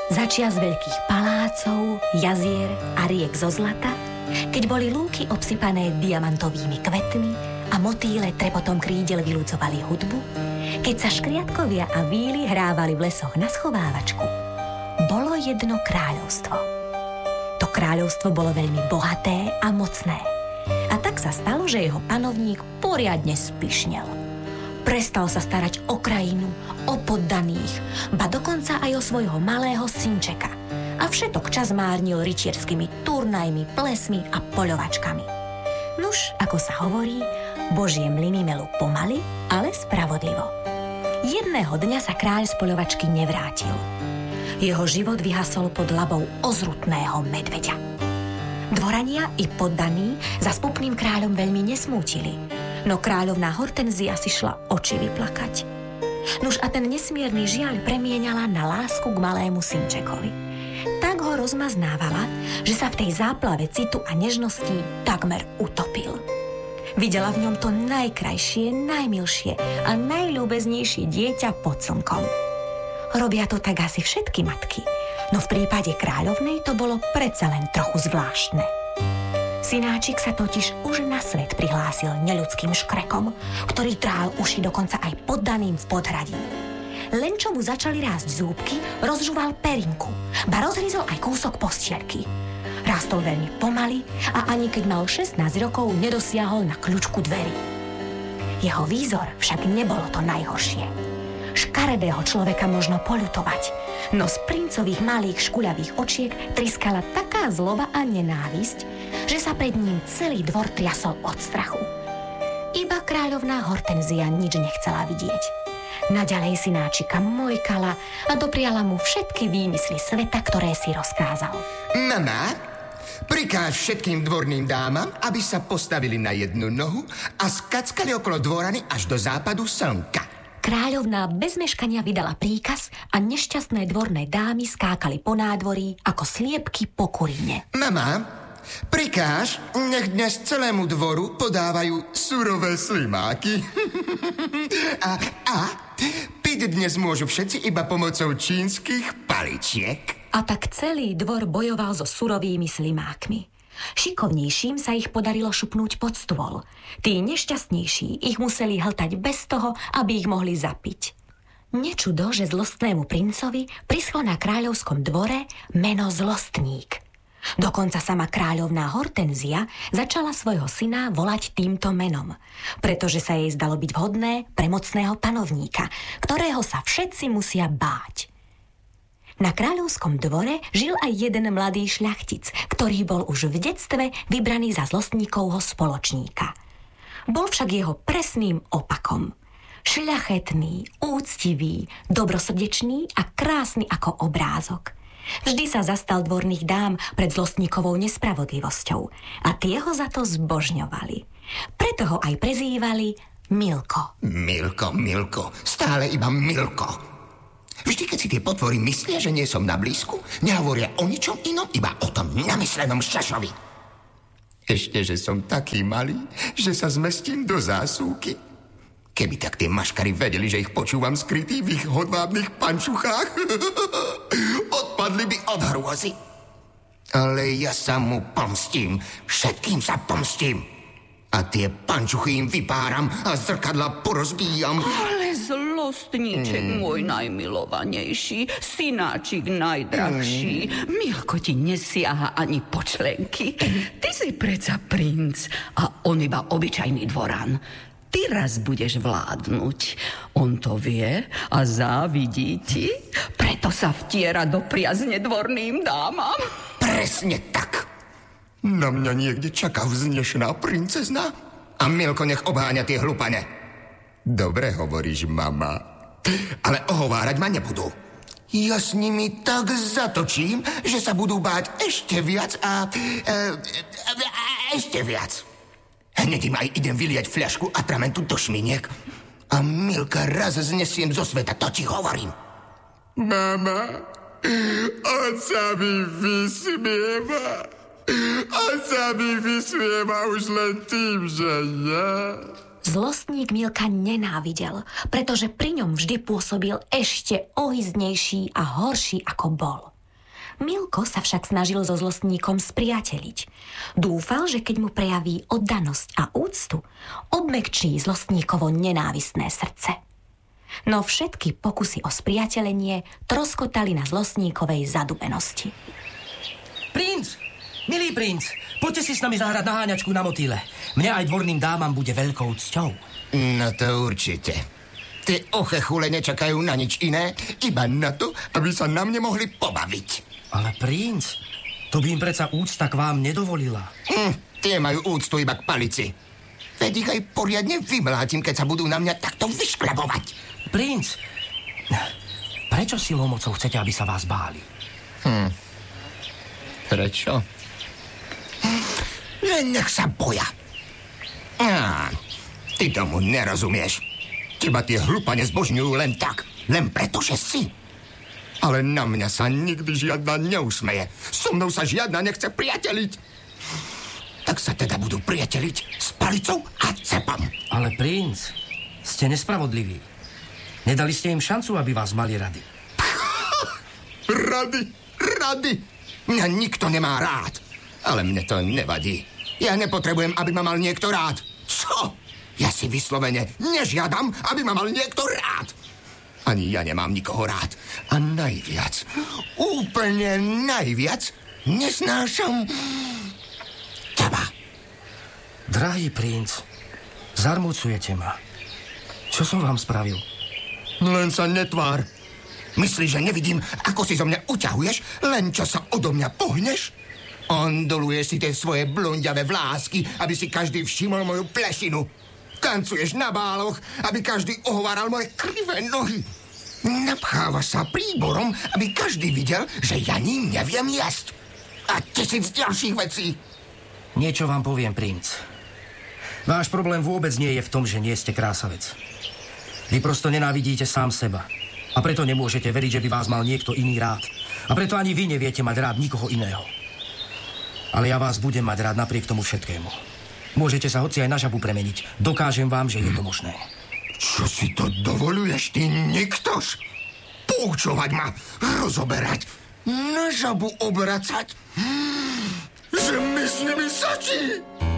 Začias veľkých palácov, jazier a riek zo zlata, keď boli lúky obsypané diamantovými kvetmi a motýle trepotom krídel vyľudzovali hudbu, keď sa škriatkovia a víly hrávali v lesoch na schovávačku, bolo jedno kráľovstvo. To kráľovstvo bolo veľmi bohaté a mocné. A tak sa stalo, že jeho panovník poriadne spišnel. Prestal sa starať o krajinu, o poddaných, ba dokonca aj o svojho malého synčeka. A všetok čas márnil rytierskými turnajmi, plesmi a poľovačkami. Nuž, ako sa hovorí, Božie mlyny melú pomaly, ale spravodlivo. Jedného dňa sa kráľ z poľovačky nevrátil. Jeho život vyhasol pod labou ozrutného medveďa. Dvorania i poddaní za spupným kráľom veľmi nesmútili, no kráľovná Hortenzia si šla oči vyplakať. Nuž a ten nesmierny žiaľ premieňala na lásku k malému synčekovi. Tak ho rozmaznávala, že sa v tej záplave citu a nežností takmer utopil. Videla v ňom to najkrajšie, najmilšie a najľúbeznejšie dieťa pod slnkom. Robia to tak asi všetky matky, no v prípade kráľovnej to bolo predsa len trochu zvláštne. Synáčik sa totiž už na svet prihlásil neľudským škrekom, ktorý trhal uši dokonca aj poddaným v podhradí. Len čo mu začali rásť zúbky, rozžúval perinku, ba rozhryzol aj kúsok postielky. Rástol veľmi pomaly a ani keď mal 16 rokov, nedosiahol na kľučku dverí. Jeho výzor však nebolo to najhoršie. Škaredého človeka možno poľutovať, no z princových malých škuľavých očiek triskala taká zloba a nenávisť, že sa pred ním celý dvor triasol od strachu. Iba kráľovná Hortenzia nič nechcela vidieť. Naďalej synáčika mojkala a dopriala mu všetky výmysly sveta, ktoré si rozkázal. Mama, prikáž všetkým dvorným dámam, aby sa postavili na jednu nohu a skackali okolo dvorany až do západu slnka. Kráľovná bez meškania vydala príkaz a nešťastné dvorné dámy skákali po nádvorí ako sliepky po kuríne. Mama, prikáž, nech dnes celému dvoru podávajú surové slimáky. a piť dnes môžu všetci iba pomocou čínskych paličiek. A tak celý dvor bojoval so surovými slimákmi. Šikovnejším sa ich podarilo šupnúť pod stôl. Tí nešťastnejší ich museli hltať bez toho, aby ich mohli zapiť. Nečudo, že zlostnému princovi prischlo na kráľovskom dvore meno Zlostník. Dokonca sama kráľovná Hortenzia začala svojho syna volať týmto menom, pretože sa jej zdalo byť vhodné pre mocného panovníka, ktorého sa všetci musia báť. Na kráľovskom dvore žil aj jeden mladý šľachtic, ktorý bol už v detstve vybraný za zlostníkovho spoločníka. Bol však jeho presným opakom. Šľachetný, úctivý, dobrosrdečný a krásny ako obrázok. Vždy sa zastal dvorných dám pred zlostníkovou nespravodlivosťou a tie ho za to zbožňovali. Preto ho aj prezývali Milko. Milko, stále iba Milko. Vždy, keď si tie potvory myslia, že nie som na blízku, nehovoria o ničom inom, iba o tom namyslenom šašovi. Ešte, že som taký malý, že sa zmestím do zásuvky. Keby tak tie maškary vedeli, že ich počúvam skrytý v ich hodvábnych pančuchách, odpadli by od hrôzy. Ale ja sa mu pomstím, všetkým sa pomstím. A tie pančuchy im vypáram a zrkadla porozbíjam. Ale zlostníček môj najmilovanejší, synáčik najdrahší, Milko ti nesiaha ani po členky. Ty si predsa princ a on iba obyčajný dvoran. Ty raz budeš vládnuť. On to vie a závidí ti, preto sa vtiera do priazne dvorným dámam. Presne tak. Na mňa niekde čaká vznešená princezna a Milko nech obháňa tie hlupane. Dobre hovoríš, mama, ale ohovárať ma nebudú. Ja s nimi tak zatočím, že sa budú báť ešte viac a ešte viac. Hneď im aj idem vyliať fľašku atramentu do šminiek a Milka raz znesiem zo sveta, to ti hovorím. Mama, on sa mi vysmieva. On sa mi vysmieva už len tým, že ja... Zlostník Milka nenávidel, pretože pri ňom vždy pôsobil ešte ohyznejší a horší ako bol. Milko sa však snažil so zlostníkom spriateliť. Dúfal, že keď mu prejaví oddanosť a úctu, obmekčí zlostníkovo nenávistné srdce. No všetky pokusy o spriatelenie troskotali na zlostníkovej zadubenosti. Princ! Milý princ, poďte si s nami zahrať na háňačku na motýle. Mne aj dvorným dámam bude veľkou cťou. No to určite. Tie ochechule nečakajú na nič iné, iba na to, aby sa na mne mohli pobaviť. Ale princ, to by im predsa úcta k vám nedovolila. Tie majú úctu iba k palici. Veď ich aj poriadne vymlátim, keď sa budú na mňa takto vyšklebovať. Princ, prečo silou mocou chcete, aby sa vás báli? Prečo? Len nech sa boja. Ty tomu nerozumieš. Teba tie hlupane zbožňujú len tak, len preto, že si. Ale na mňa sa nikdy žiadna neusmeje. So mnou sa žiadna nechce priateliť. Tak sa teda budú priateliť s palicou a cepom. Ale princ, ste nespravodliví. Nedali ste im šancu, aby vás mali rady. Rady. Mňa nikto nemá rád. Ale mne to nevadí. Ja nepotrebujem, aby ma mal niekto rád. Čo? Ja si vyslovene nežiadam, aby ma mal niekto rád. Ani ja nemám nikoho rád. A najviac, úplne najviac, nesnášam teba. Drahý princ, zarmucujete ma. Čo som vám spravil? Len sa netvár. Myslíš, že nevidím, ako si zo mňa uťahuješ, len čo sa odo mňa pohneš? Onduluješ si tie svoje blondiavé vlásky, aby si každý všimol moju plešinu. Tancuješ na báloch, aby každý ohováral moje krivé nohy. Napchávaš sa príborom, aby každý videl, že ja ním neviem jesť. A 1000 ďalších vecí. Niečo vám poviem, princ. Váš problém vôbec nie je v tom, že nie ste krásavec. Vy prosto nenávidíte sám seba. A preto nemôžete veriť, že by vás mal niekto iný rád. A preto ani vy neviete mať rád nikoho iného. Ale ja vás budem mať rád napriek tomu všetkému. Môžete sa hoci aj na žabu premeniť. Dokážem vám, že je to možné. Čo si to dovoluješ, ty niktoš? Poučovať ma, rozoberať, na žabu obracať? Že mi s nimi sačí!